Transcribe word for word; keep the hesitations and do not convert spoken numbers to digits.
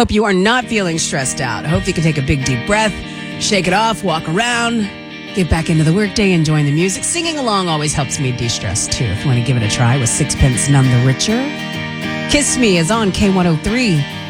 Hope you are not feeling stressed out. I hope you can take a big deep breath, shake it off, walk around, get back into the workday, enjoying the music. Singing along always helps me de-stress too. If you want to give it a try with Sixpence None the Richer. Kiss Me is on K one oh three.